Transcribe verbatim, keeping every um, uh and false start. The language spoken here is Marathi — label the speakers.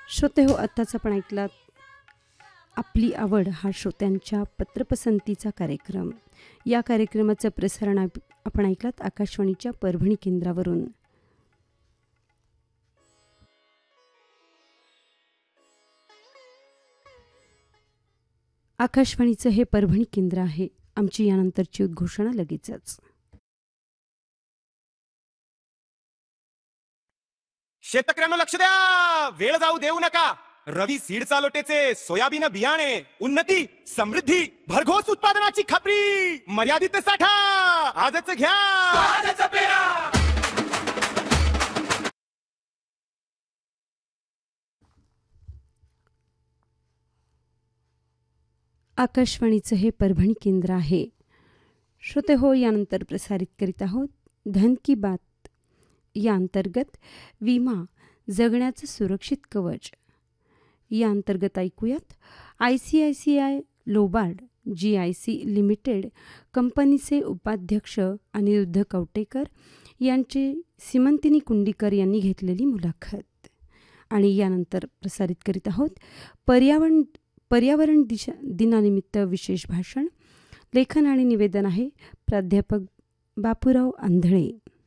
Speaker 1: श्रोते हो, आत्ताच आपण ऐकलात आपली आवड हा श्रोत्यांच्या पत्रपसंतीचा कार्यक्रम. या कार्यक्रमाचं प्रसारण आप- आपण ऐकलात आकाशवाणीच्या परभणी केंद्रावरून. आकाशवाणीचं हे परभणी केंद्र आहे. आमची यानंतरची उद्घोषणा लगेचच.
Speaker 2: शेतकऱ्यांना लक्ष द्या, वेळ जाऊ देऊ नका. रवी सीड चालोटेचे सोयाबीन बियाणे, उन्नती, समृद्धी, भरघोस उत्पादनाची खात्री, मर्यादित साठा आजच घ्या. आजच पेरा.
Speaker 1: आकाशवाणीचं हे परभणी केंद्र आहे. श्रोते हो, यानंतर प्रसारित करीत आहोत धन की बात. या अंतर्गत विमा जगण्याचं सुरक्षित कवच. या अंतर्गत ऐकूयात I C I C I लोबार्ड G I C limited कंपनीचे उपाध्यक्ष अनिरुद्ध कवटेकर यांची सीमंतिनी कुंडीकर यांनी घेतलेली मुलाखत. आणि यानंतर प्रसारित करीत आहोत पर्यावरण पर्यावरण दिशा दिनानिमित्त विशेष भाषण. लेखन आणि निवेदन आहे प्राध्यापक बापूराव आंधळे.